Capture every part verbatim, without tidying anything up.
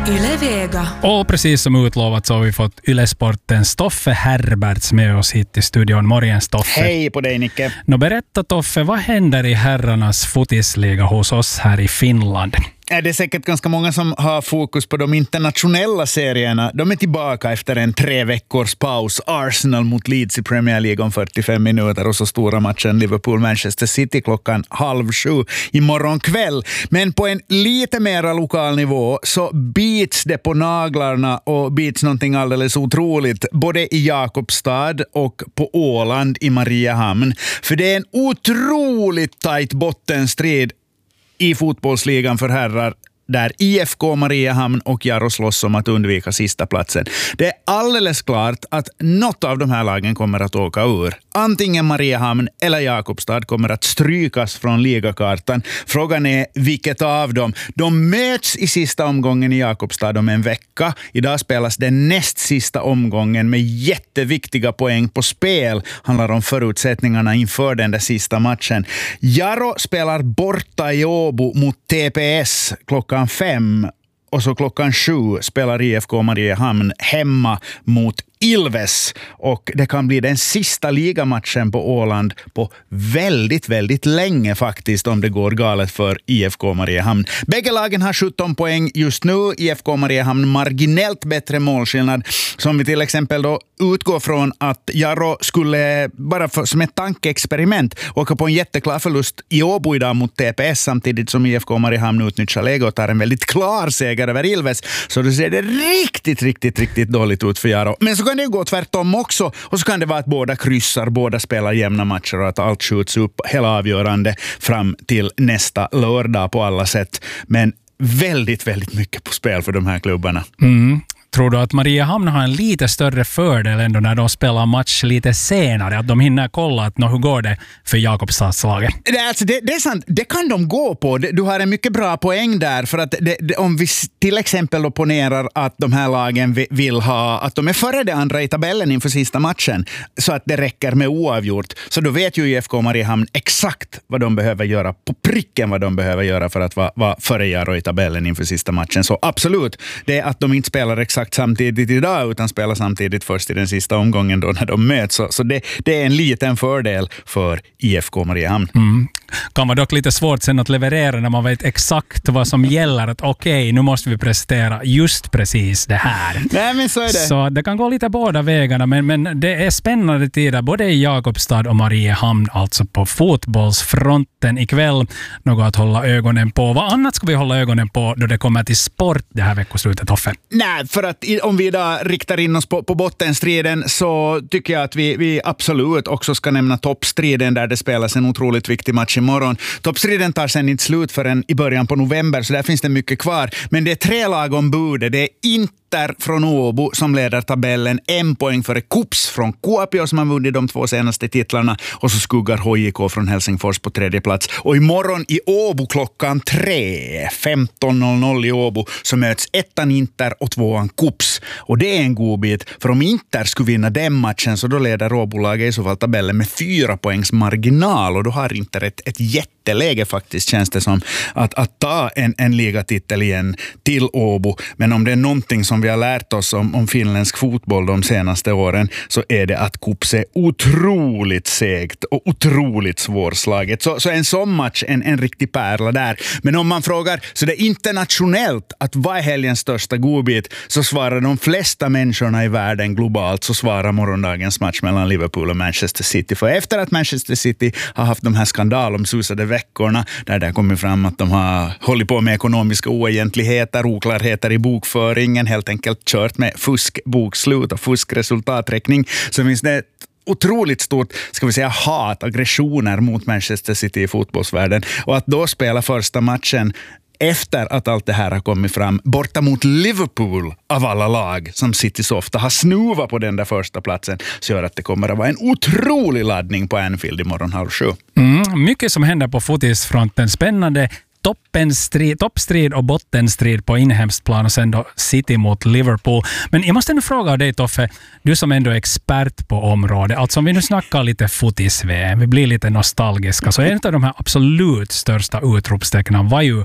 Yle Vega. Och precis som utlovat så har vi fått Yle Sportens Toffe Herberts med oss hit i studion. Morgens Toffe. Hej på dig Nicke. Nå, berätta Toffe, vad händer i herrarnas fotisliga hos oss här i Finland? Det är säkert ganska många som har fokus på de internationella serierna. De är tillbaka efter en tre veckors paus. Arsenal mot Leeds i Premier League om fyrtiofem minuter och så stora matchen Liverpool-Manchester City klockan halv sju imorgon kväll. Men på en lite mera lokal nivå så bits det på naglarna och bits någonting alldeles otroligt. Både i Jakobstad och på Åland i Mariehamn. För det är en otroligt tajt bottenstrid i fotbollsligan för herrar där I F K Mariehamn och Jarro slåss om att undvika sista platsen. Det är alldeles klart att något av de här lagen kommer att åka ur. Antingen Mariehamn eller Jakobstad kommer att strykas från ligakartan. Frågan är vilket av dem. De möts i sista omgången i Jakobstad om en vecka. Idag spelas den näst sista omgången med jätteviktiga poäng på spel. Handlar om förutsättningarna inför den där sista matchen. Jarro spelar borta i Åbo mot T P S klockan fem och så klockan sju spelar I F K Mariehamn hemma mot Ilves, och det kan bli den sista ligamatchen på Åland på väldigt, väldigt länge faktiskt om det går galet för I F K Mariehamn. Bägge lagen har sjutton poäng just nu. I F K Mariehamn marginellt bättre målskillnad, som vi till exempel då utgår från att Jarro skulle bara för, som ett tankeexperiment åka på en jätteklar förlust i Åbo idag mot T P S samtidigt som I F K Mariehamn utnyttjar läge och tar en väldigt klar seger över Ilves, så då ser det riktigt, riktigt, riktigt dåligt ut för Jarro. Men så kan det gå tvärtom också, och så kan det vara att båda kryssar, båda spelar jämna matcher och att allt skjuts upp hela avgörande fram till nästa lördag på alla sätt. Men väldigt, väldigt mycket på spel för de här klubbarna. Mm. Tror du att Mariehamn har en lite större fördel ändå när de spelar match lite senare? Att de hinner kolla att hur går det för Jakobstadslaget? Det, alltså det, det är sant, det kan de gå på. Du har en mycket bra poäng där, för att det, det, om vi till exempel opponerar att de här lagen vill ha, att de är före det andra i tabellen inför sista matchen, så att det räcker med oavgjort, så då vet ju I F K Mariehamn exakt vad de behöver göra, på pricken vad de behöver göra för att vara, vara före Jarro i tabellen inför sista matchen. Så absolut, det är att de inte spelar exakt samtidigt idag utan spelar samtidigt först i den sista omgången då när de möts. Så, så det, det är en liten fördel för I F K Mariehamn. Mm. Kan vara dock lite svårt sen att leverera när man vet exakt vad som gäller. Att okej, okay, nu måste vi prestera just precis det här. Nej, men så är det. Så det kan gå lite båda vägarna, men, men det är spännande tider både i Jakobstad och Mariehamn, alltså på fotbollsfronten ikväll. Något att hålla ögonen på. Vad annat ska vi hålla ögonen på då det kommer till sport det här veckoslutet, Toffe? Nej, för att om vi idag riktar in oss på, på bottenstriden så tycker jag att vi, vi absolut också ska nämna toppstriden där det spelas en otroligt viktig match imorgon. Toppstriden tar sen inte slut förrän i början på november, så där finns det mycket kvar. Men det är tre lag ombud. Det är inte från Åbo som leder tabellen, en poäng före Kups från Kuopio som har vunnit de två senaste titlarna, och så skuggar H J K från Helsingfors på tredje plats. Och imorgon i Åbo klockan tre, femton noll noll i Åbo, så möts ettan Inter och tvåan Kups. Och det är en god bit, för om Inter skulle vinna den matchen så då leder Åbolaget i så fall tabellen med fyra poängs marginal, och då har Inter ett, ett jätteläge faktiskt, känns det som, att, att ta en, en ligatitel igen till Åbo. Men om det är någonting som vi har lärt oss om, om finländsk fotboll de senaste åren, så är det att Kups är otroligt segt och otroligt svårslaget. Så, så en sån match, en, en riktig pärla där. Men om man frågar så det är internationellt att vad är helgens största godbit, så svarar de flesta människorna i världen globalt, så svarar morgondagens match mellan Liverpool och Manchester City. För efter att Manchester City har haft de här skandalomsusade veckorna där det kommer fram att de har hållit på med ekonomiska oegentligheter, oklarheter i bokföringen, helt enkelt kört med fuskbokslut och fuskresultaträkning, så finns det ett otroligt stort, ska vi säga, hat, aggressioner mot Manchester City i fotbollsvärlden. Och att då spela första matchen efter att allt det här har kommit fram borta mot Liverpool av alla lag som City så ofta har snuvat på den där första platsen, så gör att det kommer att vara en otrolig laddning på Anfield imorgon halv sju. Mm, mycket som händer på fotisfronten. Spännande toppenstrid, toppstrid och bottenstrid på inhemskt plan, och sen då City mot Liverpool. Men jag måste nu fråga dig, Toffe, du som ändå är expert på området, alltså om vi nu snackar lite fotis-V M, vi blir lite nostalgiska, så en av de här absolut största utropstecknen var ju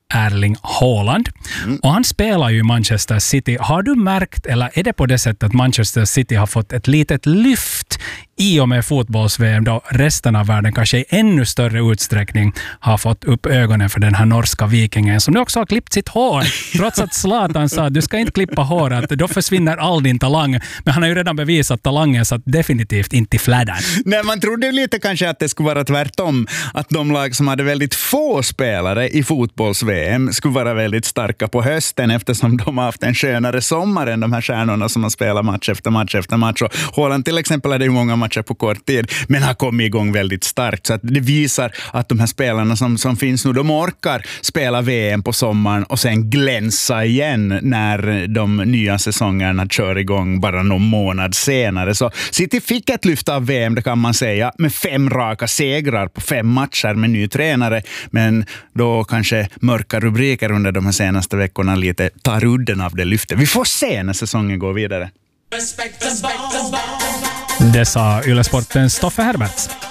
Erling Haaland. Mm. Och han spelar ju i Manchester City. Har du märkt, eller är det på det sättet att Manchester City har fått ett litet lyft i och med fotbolls-V M då resten av världen kanske i ännu större utsträckning har fått upp ögonen för den här norska vikingen som nu också har klippt sitt hår. Trots att Zlatan sa att du ska inte klippa håret, då försvinner all din talang. Men han har ju redan bevisat talangen så att definitivt inte i flädden. Nej, man trodde lite kanske att det skulle vara tvärtom. Att de lag som hade väldigt få spelare i fotbolls-V M skulle vara väldigt starka på hösten eftersom de har haft en skönare sommar än de här stjärnorna som har spelat match efter match efter match. Och Haaland till exempel hade ju många matcher på kort tid, men har kommit igång väldigt starkt. Så att det visar att de här spelarna som, som finns nu, de orkar spela V M på sommaren och sen glänsa igen när de nya säsongerna kör igång bara någon månad senare. Så City fick ett lyft av V M, det kan man säga, med fem raka segrar på fem matcher med ny tränare, men då kanske mörka rubriker under de här senaste veckorna lite tar udden av det lyftet. Vi får se när säsongen går vidare. Det sa Yle Sportens Stoffe Herberts.